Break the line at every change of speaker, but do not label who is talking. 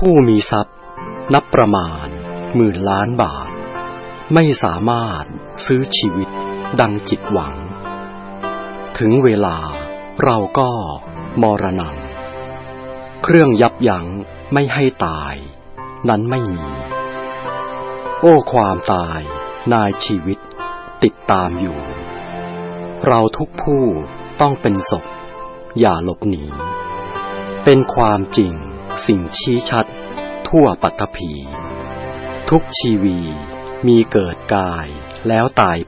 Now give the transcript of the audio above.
ผู้มีทรัพย์นับประมาณหมื่นล้านบาทไม่สามารถซื้อชีวิตดังจิตหวังถึงเวลาเราก็มรณะเครื่องยับยั้งไม่ให้ตายนั้นไม่มีโอ้ความตายนายชีวิตติดตามอยู่เราทุกผู้ต้องเป็นศพอย่าหลบหนีเป็นความจริงสิ่งชี้ชัดทั่วปัตตภีทุกชีวีมีเกิดกายแล้วตาย